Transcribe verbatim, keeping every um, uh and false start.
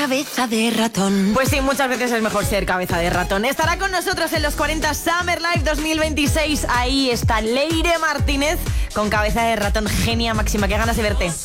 cabeza de ratón. Pues sí, muchas veces es mejor ser cabeza de ratón. Estará con nosotros en los cuarenta Summer Live dos mil veintiséis. Ahí está Leire Martínez con cabeza de ratón. Genia máxima, qué ganas de verte.